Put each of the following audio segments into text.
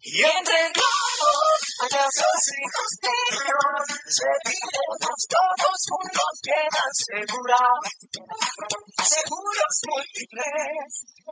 Y entre todos, allá sus hijos de Dios, seguiremos todos juntos, llegan seguros múltiples.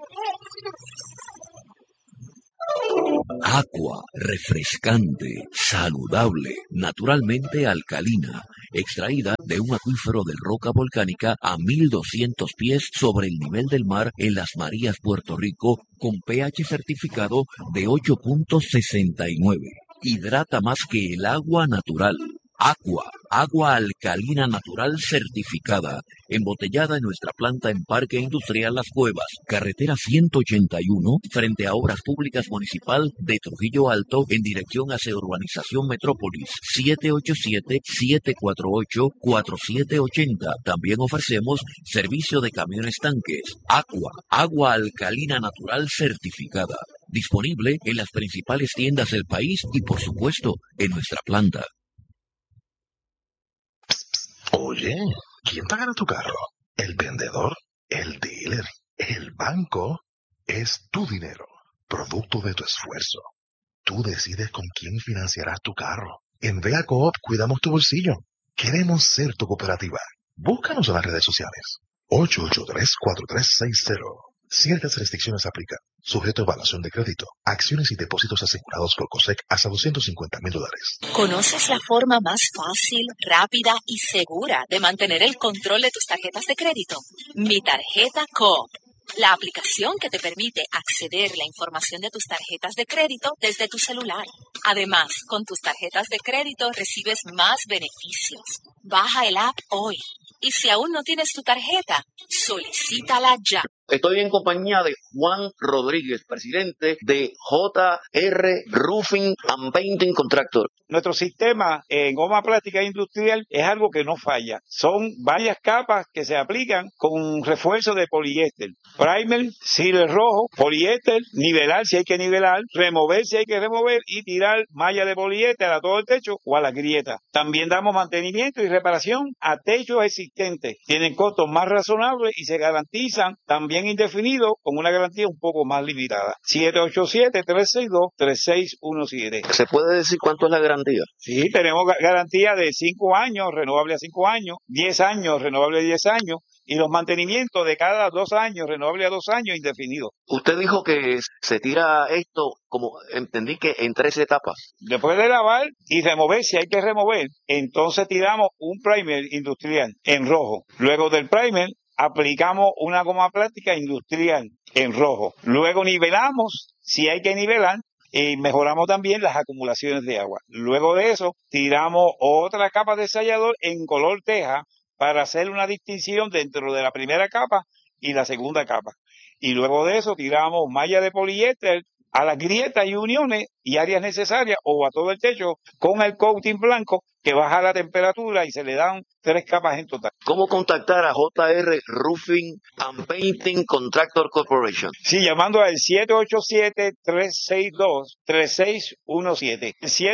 Aqua, refrescante, saludable, naturalmente alcalina, extraída de un acuífero de roca volcánica a 1200 pies sobre el nivel del mar en Las Marías, Puerto Rico, con pH certificado de 8.69. Hidrata más que el agua natural. Aqua, agua alcalina natural certificada, embotellada en nuestra planta en Parque Industrial Las Cuevas, carretera 181, frente a Obras Públicas Municipal de Trujillo Alto, en dirección hacia Urbanización Metrópolis, 787-748-4780. También ofrecemos servicio de camiones tanques. Aqua, agua alcalina natural certificada, disponible en las principales tiendas del país y, por supuesto, en nuestra planta. Oye, ¿quién pagará tu carro? ¿El vendedor? ¿El dealer? ¿El banco? Es tu dinero, producto de tu esfuerzo. Tú decides con quién financiarás tu carro. En Vega Coop cuidamos tu bolsillo. Queremos ser tu cooperativa. Búscanos en las redes sociales. 883-4360. Ciertas restricciones aplican. Sujeto a evaluación de crédito. Acciones y depósitos asegurados por COSEC hasta $250,000. ¿Conoces la forma más fácil, rápida y segura de mantener el control de tus tarjetas de crédito? Mi Tarjeta Coop. La aplicación que te permite acceder a la información de tus tarjetas de crédito desde tu celular. Además, con tus tarjetas de crédito recibes más beneficios. Baja el app hoy. Y si aún no tienes tu tarjeta, solicítala ya. Estoy en compañía de Juan Rodríguez, presidente de JR Roofing and Painting Contractor. Nuestro sistema en goma plástica industrial es algo que no falla. Son varias capas que se aplican con refuerzo de poliéster. Primer, sealer rojo, poliéster, nivelar si hay que nivelar, remover si hay que remover y tirar malla de poliéster a todo el techo o a la grieta. También damos mantenimiento y reparación a techos existentes. Tienen costos más razonables y se garantizan también indefinido con una garantía un poco más limitada. 787-362-3617. ¿Se puede decir cuánto es la garantía? Sí, tenemos garantía de 5 años, renovable a 5 años, 10 años, renovable a 10 años, y los mantenimientos de cada 2 años, renovable a 2 años, indefinido. Usted dijo que se tira esto, como entendí que en 3 etapas. Después de lavar y remover, si hay que remover, entonces tiramos un primer industrial en rojo. Luego del primer, aplicamos una goma plástica industrial en rojo. Luego nivelamos, si hay que nivelar, y mejoramos también las acumulaciones de agua. Luego de eso, tiramos otra capa de sellador en color teja para hacer una distinción dentro de la primera capa y la segunda capa. Y luego de eso, tiramos malla de poliéster a las grietas y uniones y áreas necesarias o a todo el techo con el coating blanco que baja la temperatura y se le dan 3 capas en total. ¿Cómo contactar a JR Roofing and Painting Contractor Corporation? Sí, llamando al 787-362-3617.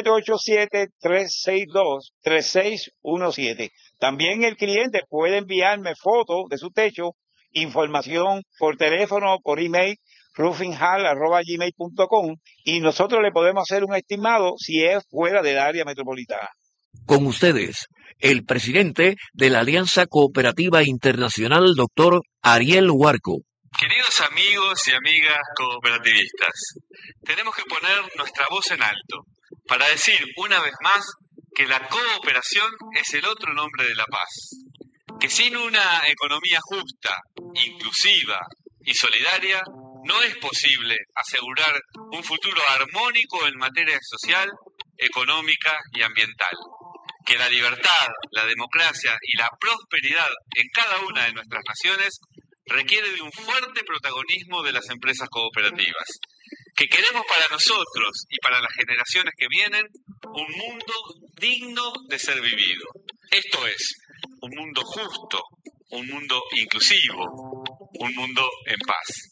787-362-3617. También el cliente puede enviarme fotos de su techo, información por teléfono, por email, roofinghall@gmail.com, y nosotros le podemos hacer un estimado si es fuera del área metropolitana. Con ustedes, el presidente de la Alianza Cooperativa Internacional, doctor Ariel Huarco. Queridos amigos y amigas cooperativistas, tenemos que poner nuestra voz en alto para decir una vez más que la cooperación es el otro nombre de la paz. Que sin una economía justa, inclusiva y solidaria, no es posible asegurar un futuro armónico en materia social, económica y ambiental. Que la libertad, la democracia y la prosperidad en cada una de nuestras naciones requiere de un fuerte protagonismo de las empresas cooperativas. Que queremos para nosotros y para las generaciones que vienen un mundo digno de ser vivido. Esto es, un mundo justo, un mundo inclusivo, un mundo en paz.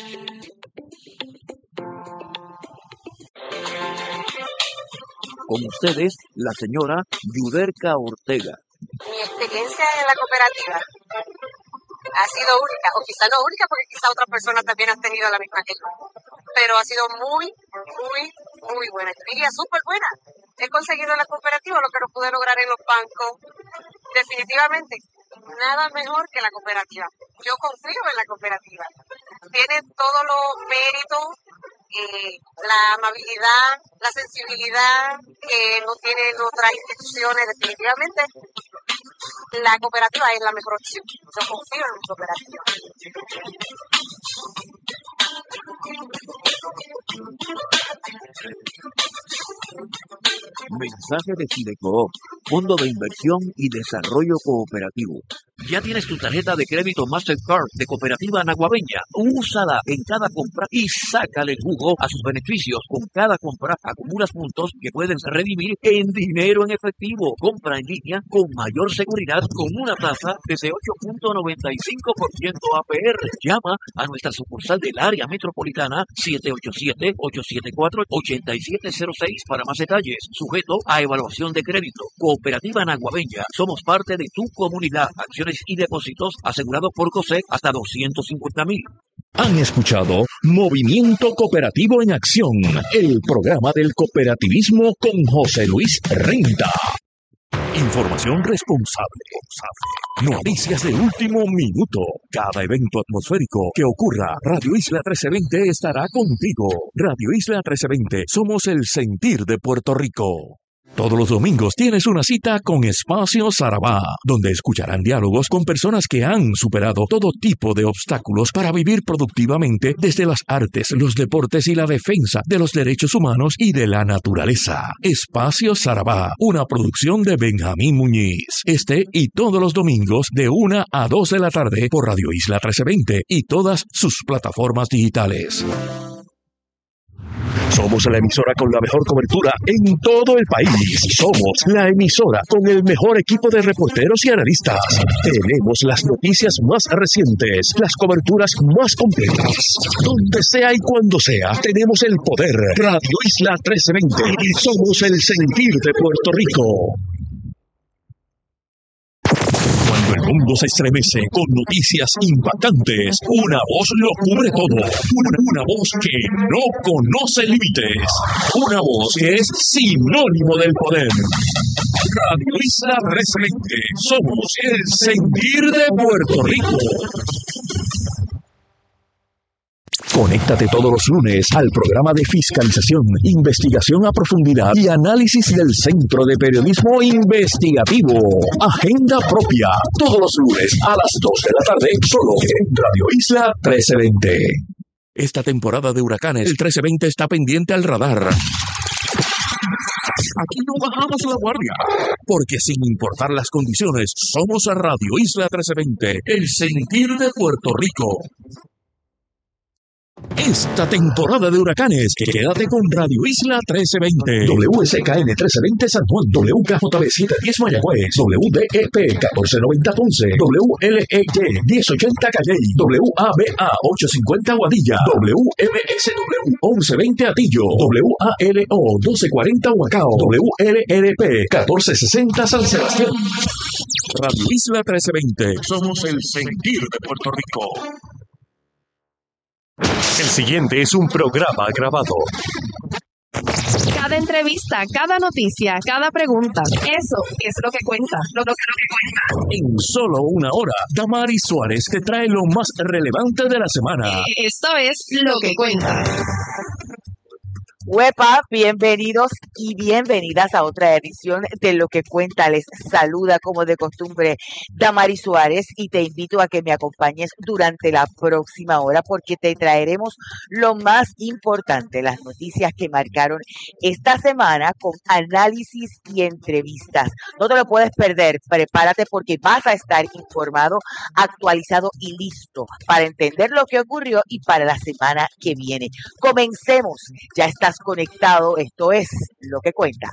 Con ustedes, la señora Yuderka Ortega. Mi experiencia en la cooperativa ha sido única, o quizá no única porque quizá otras personas también han tenido la misma que yo, pero ha sido muy, muy muy buena, yo diría súper buena. He conseguido en la cooperativa lo que no pude lograr en los bancos. Definitivamente, nada mejor que la cooperativa. Yo confío en la cooperativa. Tiene todos los méritos, la amabilidad, la sensibilidad que no tienen otras instituciones. Definitivamente, la cooperativa es la mejor opción. Yo confío en mi cooperativa. Mensaje de Fidecoop, Fondo de Inversión y Desarrollo Cooperativo. ¿Ya tienes tu tarjeta de crédito Mastercard de Cooperativa Naguabeña? Úsala en cada compra y sácale el jugo a sus beneficios. Con cada compra acumulas puntos que puedes redimir en dinero en efectivo. Compra en línea con mayor seguridad con una tasa desde 8.95% APR. Llama a nuestra sucursal del área metropolitana 787-874-8706 para más detalles. Sujeto a evaluación de crédito. Cooperativa Naguabeña. Somos parte de tu comunidad. Acciones y depósitos asegurados por COSEC hasta 250,000. Han escuchado Movimiento Cooperativo en Acción, el programa del cooperativismo con José Luis Renta. Información responsable. Noticias de último minuto. Cada evento atmosférico que ocurra, Radio Isla 1320 estará contigo. Radio Isla 1320, somos el sentir de Puerto Rico. Todos los domingos tienes una cita con Espacio Sarabá, donde escucharán diálogos con personas que han superado todo tipo de obstáculos para vivir productivamente desde las artes, los deportes y la defensa de los derechos humanos y de la naturaleza. Espacio Sarabá, una producción de Benjamín Muñiz. Este y todos los domingos de 1 a 2 de la tarde por Radio Isla 1320 y todas sus plataformas digitales. Somos la emisora con la mejor cobertura en todo el país. Somos la emisora con el mejor equipo de reporteros y analistas. Tenemos las noticias más recientes, las coberturas más completas. Donde sea y cuando sea, tenemos el poder. Radio Isla 1320. Somos el sentir de Puerto Rico. Cuando el mundo se estremece con noticias impactantes, una voz lo cubre todo. Una voz que no conoce límites. Una voz que es sinónimo del poder. Radio Isla 1320. Somos el sentir de Puerto Rico. Conéctate todos los lunes al programa de fiscalización, investigación a profundidad y análisis del Centro de Periodismo Investigativo. Agenda propia, todos los lunes a las 2 de la tarde, solo en Radio Isla 1320. Esta temporada de huracanes, el 1320 está pendiente al radar. Aquí no bajamos la guardia, porque sin importar las condiciones, somos a Radio Isla 1320, el sentir de Puerto Rico. Esta temporada de huracanes, quédate con Radio Isla 1320, WSKN 1320 San Juan, WKJB 710 Mayagüez, WDEP 1490 Ponce, WLEY 1080 Calley, WABA 850 Aguadilla, WMSW 1120 Atillo, WALO 1240 Humacao, WLRP 1460 San Sebastián. Radio Isla 1320, somos el sentir de Puerto Rico. El siguiente es un programa grabado. Cada entrevista, cada noticia, cada pregunta, eso es lo que cuenta. Lo que cuenta. En solo una hora, Damaris Suárez te trae lo más relevante de la semana. Esto es Lo que cuenta. Huepa, bienvenidos y bienvenidas a otra edición de Lo que cuenta. Les saluda como de costumbre Damaris Suárez y te invito a que me acompañes durante la próxima hora porque te traeremos lo más importante, las noticias que marcaron esta semana con análisis y entrevistas. No te lo puedes perder, prepárate porque vas a estar informado, actualizado y listo para entender lo que ocurrió y para la semana que viene. Comencemos, ya estás conectado, esto es Lo que cuenta.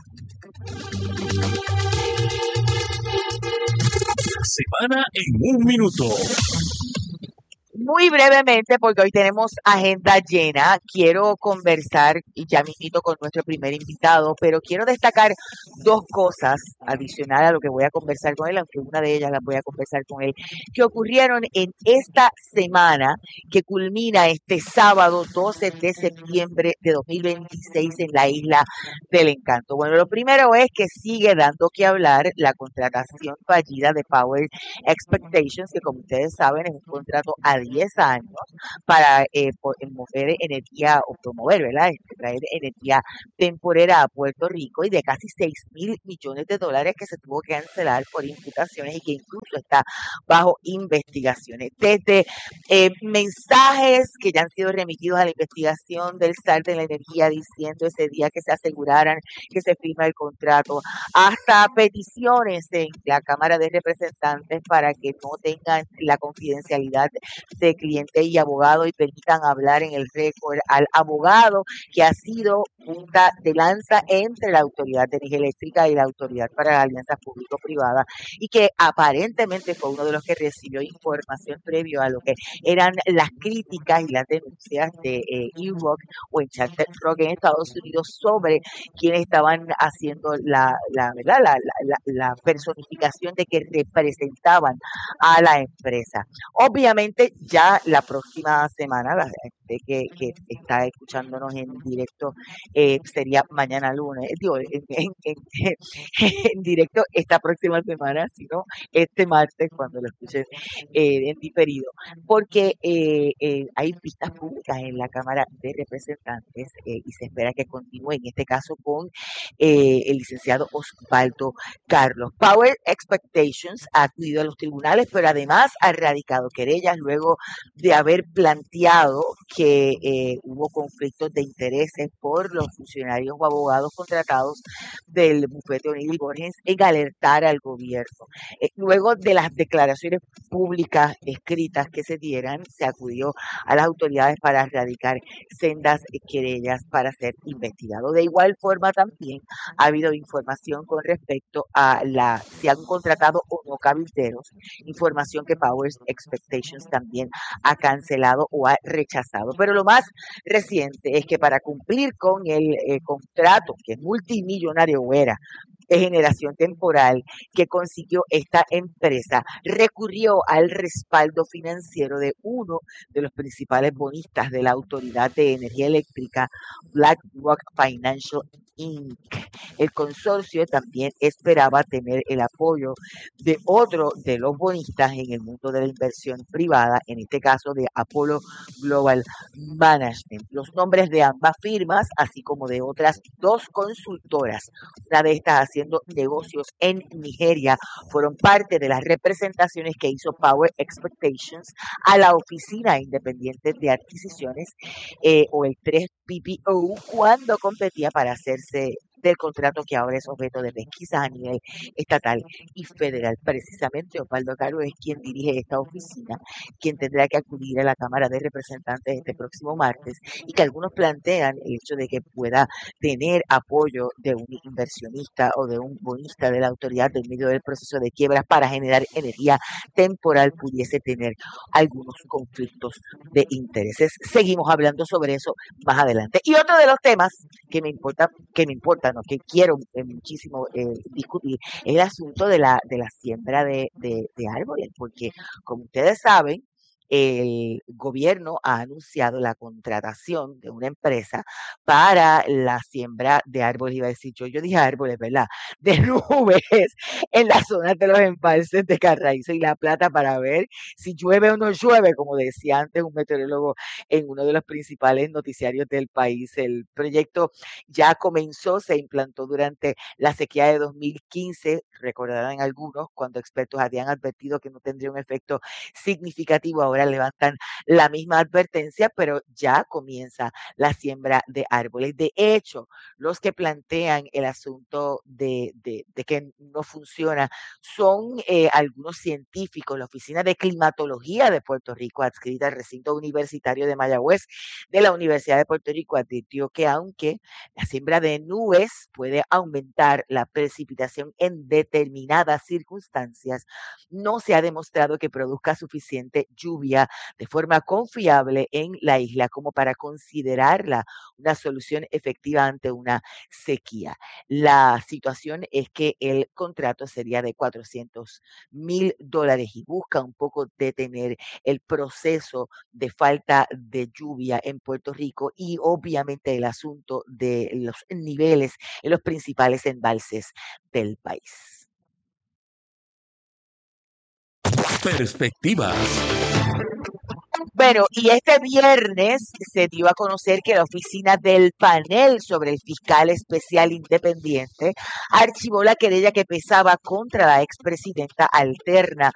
Semana en un minuto. Muy brevemente, porque hoy tenemos agenda llena, quiero conversar, y ya me invito con nuestro primer invitado, pero quiero destacar dos cosas adicionales a lo que voy a conversar con él, aunque una de ellas las voy a conversar con él, que ocurrieron en esta semana que culmina este sábado 12 de septiembre de 2026 en la Isla del Encanto. Bueno, lo primero es que sigue dando que hablar la contratación fallida de Power Expectations, que como ustedes saben es un contrato a 10 años para mover energía o promover, ¿verdad? Traer energía temporera a Puerto Rico y de casi 6.000 millones de dólares que se tuvo que cancelar por imputaciones y que incluso está bajo investigaciones. Desde mensajes que ya han sido remitidos a la investigación del SAR de la energía diciendo ese día que se aseguraran que se firma el contrato, hasta peticiones en la Cámara de Representantes para que no tengan la confidencialidad de cliente y abogado y permitan hablar en el récord al abogado que ha sido punta de lanza entre la Autoridad de Energía Eléctrica y la Autoridad para las Alianzas Público-Privadas y que aparentemente fue uno de los que recibió información previo a lo que eran las críticas y las denuncias de E-Rock o Enchanted Rock en Estados Unidos sobre quienes estaban haciendo ¿verdad? La personificación de que representaban a la empresa. Obviamente ya la próxima semana, la gente que está escuchándonos en directo sería mañana lunes, digo, en directo esta próxima semana, sino este martes cuando lo escuchen en diferido, porque hay vistas públicas en la Cámara de Representantes y se espera que continúe en este caso con el licenciado Osvaldo Carlos. Power Expectations ha acudido a los tribunales, pero además ha radicado querellas luego de haber planteado que hubo conflictos de intereses por los funcionarios o abogados contratados del bufete O'Neill y Borges en alertar al gobierno. Luego de las declaraciones públicas escritas que se dieran, se acudió a las autoridades para radicar sendas querellas para ser investigado. De igual forma también ha habido información con respecto a si han contratado o no cabilderos, información que Powers Expectations también ha cancelado o ha rechazado. Pero lo más reciente es que para cumplir con el contrato, que es multimillonario o era, de generación temporal que consiguió esta empresa, recurrió al respaldo financiero de uno de los principales bonistas de la Autoridad de Energía Eléctrica, BlackRock Financial Inc. El consorcio también esperaba tener el apoyo de otro de los bonistas en el mundo de la inversión privada, en este caso de Apollo Global Management. Los nombres de ambas firmas, así como de otras dos consultoras, una de estas haciendo negocios en Nigeria, fueron parte de las representaciones que hizo Power Expectations a la Oficina Independiente de Adquisiciones o el 3PPO cuando competía para hacerse del contrato que ahora es objeto de pesquisas a nivel estatal y federal. Precisamente Osvaldo Caro es quien dirige esta oficina, quien tendrá que acudir a la Cámara de Representantes este próximo martes y que algunos plantean el hecho de que pueda tener apoyo de un inversionista o de un bonista de la autoridad en medio del proceso de quiebras para generar energía temporal pudiese tener algunos conflictos de intereses. Seguimos hablando sobre eso más adelante. Y otro de los temas que me importa, no, que quiero muchísimo discutir, es el asunto de la siembra de árboles, porque como ustedes saben, el gobierno ha anunciado la contratación de una empresa para la siembra de árboles, iba a decir yo dije árboles, ¿verdad? De nubes en las zonas de los embalses de Carraízo y La Plata para ver si llueve o no llueve, como decía antes un meteorólogo en uno de los principales noticiarios del país. El proyecto ya comenzó, se implantó durante la sequía de 2015, recordarán algunos, cuando expertos habían advertido que no tendría un efecto significativo. Ahora levantan la misma advertencia, pero ya comienza la siembra de árboles. De hecho, los que plantean el asunto de que no funciona son algunos científicos. La Oficina de Climatología de Puerto Rico, adscrita al recinto universitario de Mayagüez de la Universidad de Puerto Rico, advirtió que aunque la siembra de nubes puede aumentar la precipitación en determinadas circunstancias, no se ha demostrado que produzca suficiente lluvia lluvia de forma confiable en la isla como para considerarla una solución efectiva ante una sequía. La situación es que el contrato sería de $400,000 y busca un poco detener el proceso de falta de lluvia en Puerto Rico y obviamente el asunto de los niveles en los principales embalses del país. Perspectivas. Bueno, y este viernes se dio a conocer que la oficina del panel sobre el fiscal especial independiente archivó la querella que pesaba contra la expresidenta alterna